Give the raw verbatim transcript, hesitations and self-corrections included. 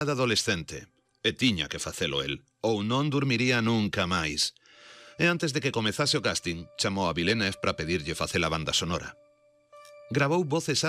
de adolescente, e tiña que facelo el, ou non dormiría nunca máis. E antes de que comezase o casting, chamou a Villeneuve para pedirlle facer a banda sonora. Gravou voces